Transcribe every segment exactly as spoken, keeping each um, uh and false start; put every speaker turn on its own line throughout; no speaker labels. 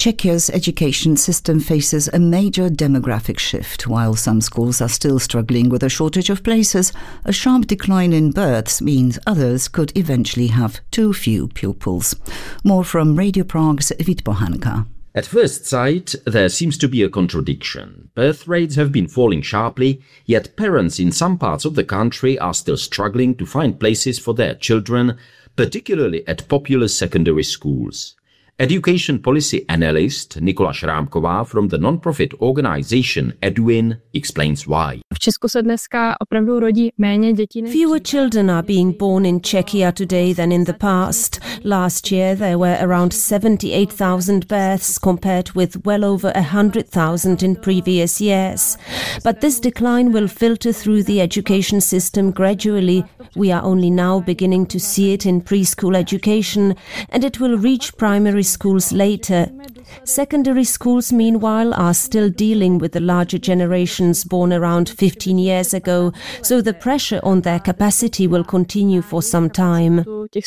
Czechia's education system faces a major demographic shift. While some schools are still struggling with a shortage of places, a sharp decline in births means others could eventually have too few pupils. More from Radio Prague's Vít Bohanka.
At first sight, there seems to be a contradiction. Birth rates have been falling sharply, yet parents in some parts of the country are still struggling to find places for their children, particularly at popular secondary schools. Education policy analyst Nikola Šrámková from the non-profit organization Edwin explains why.
Fewer children are being born in Czechia today than in the past. Last year there were around seventy-eight thousand births compared with well over one hundred thousand in previous years. But this decline will filter through the education system gradually. We are only now beginning to see it in preschool education, and it will reach primary schools later. Secondary schools, meanwhile, are still dealing with the larger generations born around fifteen years ago, so the pressure on their capacity will continue for some time.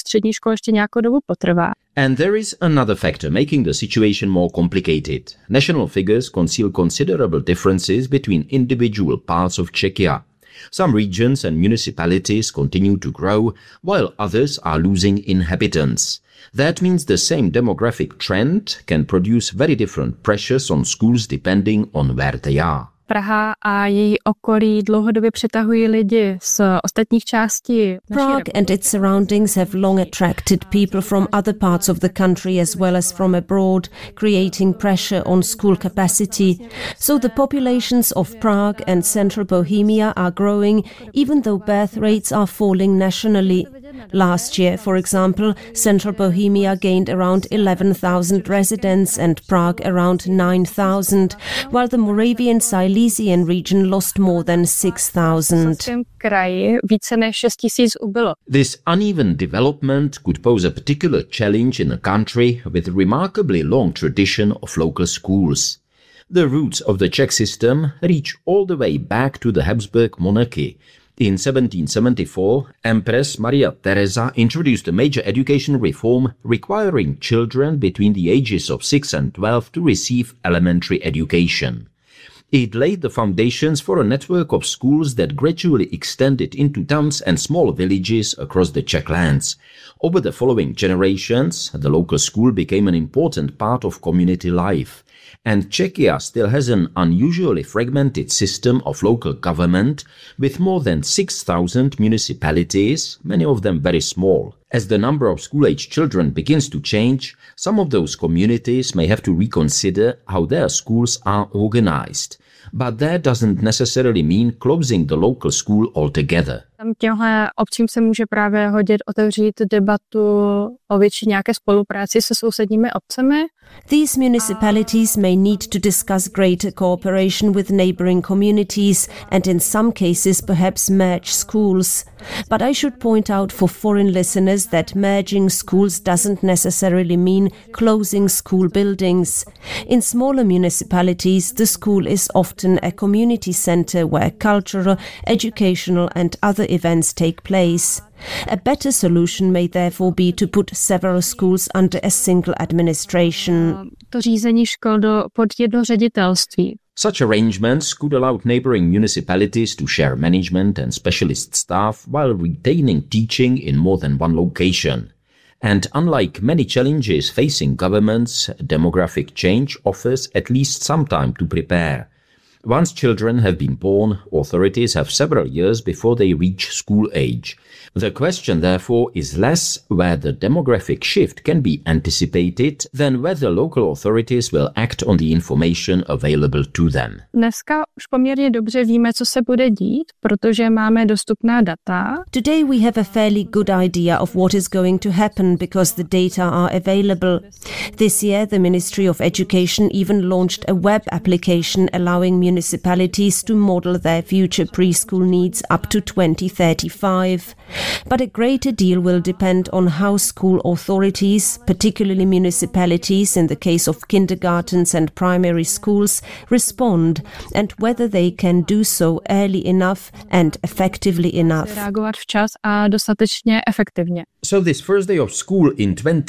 And there is another factor making the situation more complicated. National figures conceal considerable differences between individual parts of Czechia. Some regions and municipalities continue to grow, while others are losing inhabitants. That means the same demographic trend can produce very different pressures on schools depending on where they are.
Praha a její okolí dlouhodobě přitahují lidi z ostatních částí.
Prague and its surroundings have long attracted people from other parts of the country as well as from abroad, creating pressure on school capacity. So the populations of Prague and central Bohemia are growing, even though birth rates are falling nationally. Last year, for example, central Bohemia gained around eleven thousand residents and Prague around nine thousand, while the Moravian Silesian region lost more than six thousand.
This uneven development could pose a particular challenge in a country with a remarkably long tradition of local schools. The roots of the Czech system reach all the way back to the Habsburg monarchy. In seventeen seventy-four, Empress Maria Theresa introduced a major education reform requiring children between the ages of six and twelve to receive elementary education. It laid the foundations for a network of schools that gradually extended into towns and small villages across the Czech lands. Over the following generations, the local school became an important part of community life. And Czechia still has an unusually fragmented system of local government with more than six thousand municipalities, many of them very small. As the number of school-age children begins to change, some of those communities may have to reconsider how their schools are organized. But that doesn't necessarily mean closing the local school altogether.
Těmhle obcím se může právě hodit otevřít debatu o větší nějaké spolupráci se sousedními obcemi.
These municipalities may need to discuss greater cooperation with neighboring communities and in some cases perhaps merge schools. But I should point out for foreign listeners that merging schools doesn't necessarily mean closing school buildings. In smaller municipalities, the school is often a community center where cultural, educational and other events take place. A better solution may therefore be to put several schools under a single administration.
To řízení škol do pod jedno ředitelství.
Such arrangements could allow neighboring municipalities to share management and specialist staff while retaining teaching in more than one location. And unlike many challenges facing governments, demographic change offers at least some time to prepare. Once children have been born, authorities have several years before they reach school age. The question, therefore, is less where the demographic shift can be anticipated than whether local authorities will act on the information available to them.
Dneska už poměrně dobře víme, co se bude dít, protože máme dostupná data.
Today we have a fairly good idea of what is going to happen because the data are available. This year, the Ministry of Education even launched a web application allowing municipalities to model their future preschool needs up to twenty thirty-five. But a greater deal will depend on how school authorities, particularly municipalities in the case of kindergartens and primary schools, respond and whether they can do so early enough and effectively enough.
Reagovat včas a dostatečně efektivně.
So this first day of school in twenty